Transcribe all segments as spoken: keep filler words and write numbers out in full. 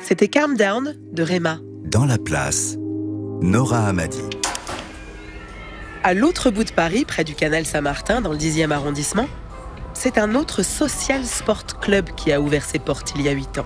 C'était Calm Down de Rema. Dans la place, Nora Hamadi. À l'autre bout de Paris, près du canal Saint-Martin, dans le dixième arrondissement, c'est un autre social sport club qui a ouvert ses portes il y a huit ans.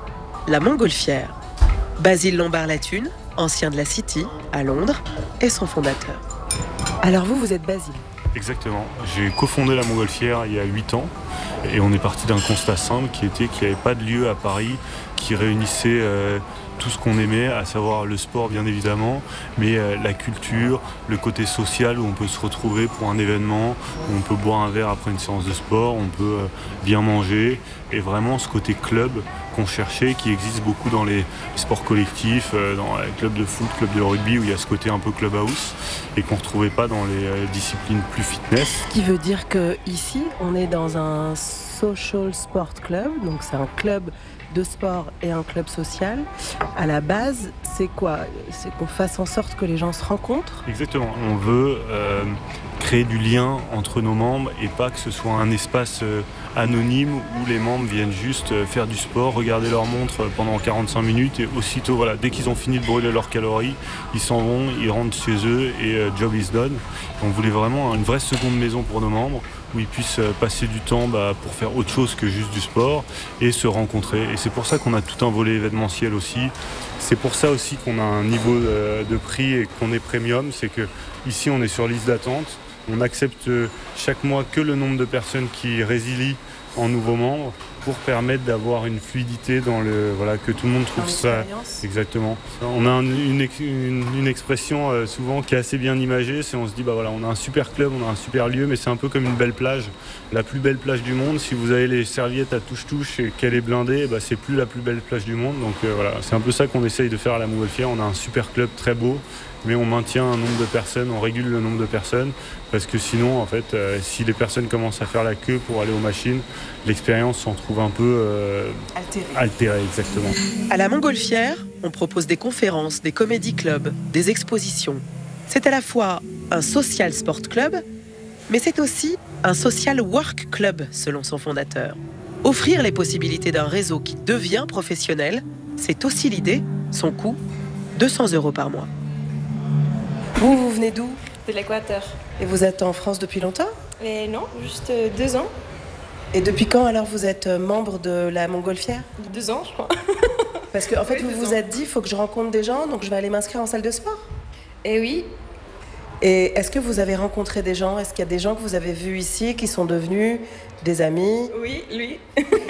La Montgolfière. Basile Lombard-Latune, ancien de la City, à Londres, est son fondateur. Alors vous, vous êtes Basile. Exactement. J'ai cofondé la Montgolfière il y a huit ans et on est parti d'un constat simple qui était qu'il n'y avait pas de lieu à Paris qui réunissait euh, tout ce qu'on aimait, à savoir le sport bien évidemment, mais euh, la culture, le côté social où on peut se retrouver pour un événement, où on peut boire un verre après une séance de sport, on peut euh, bien manger, et vraiment ce côté club qu'on cherchait, qui existe beaucoup dans les sports collectifs, euh, dans les clubs de foot, clubs de rugby, où il y a ce côté un peu clubhouse, et qu'on ne retrouvait pas dans les euh, disciplines plus fitness. Ce qui veut dire qu'ici, on est dans un social sport club, donc c'est un club de sport et un club social. À la base, c'est quoi? C'est qu'on fasse en sorte que les gens se rencontrent? Exactement. On veut euh, créer du lien entre nos membres et pas que ce soit un espace euh, anonyme où les membres viennent juste euh, faire du sport, regarder leur montre pendant quarante-cinq minutes et aussitôt, voilà, dès qu'ils ont fini de brûler leurs calories, ils s'en vont, ils rentrent chez eux et euh, job is done. On voulait vraiment une vraie seconde maison pour nos membres où ils puissent passer du temps bah, pour faire autre chose que juste du sport et se rencontrer. Et c'est pour ça qu'on a tout un volet événementiel aussi. C'est pour ça aussi qu'on a un niveau de, de prix et qu'on est premium. C'est que ici on est sur liste d'attente. On accepte chaque mois que le nombre de personnes qui résilient en nouveaux membres pour permettre d'avoir une fluidité dans le voilà que tout le monde trouve ça exactement. On a un, une, une, une expression euh, souvent qui est assez bien imagée, c'est on se dit bah voilà on a un super club, on a un super lieu, mais c'est un peu comme une belle plage, la plus belle plage du monde. Si vous avez les serviettes à touche-touche et qu'elle est blindée, bah, c'est plus la plus belle plage du monde. Donc euh, voilà, c'est un peu ça qu'on essaye de faire à la Montgolfière. On a un super club très beau, mais on maintient un nombre de personnes, on régule le nombre de personnes, parce que sinon, en fait, euh, si les personnes commencent à faire la queue pour aller aux machines, l'expérience s'en trouve un peu euh, altérée. altérée. Exactement. À la Montgolfière, on propose des conférences, des comédie clubs, des expositions. C'est à la fois un social sport club, mais c'est aussi un social work club, selon son fondateur. Offrir les possibilités d'un réseau qui devient professionnel, c'est aussi l'idée. Son coût, deux cents euros par mois. Vous, vous venez d'où? De l'Équateur. Et vous êtes en France depuis longtemps? Et non, juste euh, deux ans. Et depuis quand alors vous êtes membre de la Montgolfière? Deux ans, je crois. Parce qu'en fait, oui, vous vous êtes dit, il faut que je rencontre des gens, donc je vais aller m'inscrire en salle de sport. Et oui. Et est-ce que vous avez rencontré des gens? Est-ce qu'il y a des gens que vous avez vus ici qui sont devenus des amis? Oui, lui.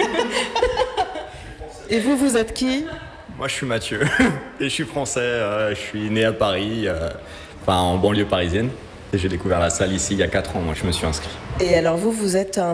Et vous, vous êtes qui? Moi, je suis Mathieu et je suis français. Euh, je suis né à Paris, euh, enfin en banlieue parisienne. Et j'ai découvert la salle ici il y a quatre ans. Moi, je me suis inscrit. Et alors vous, vous êtes un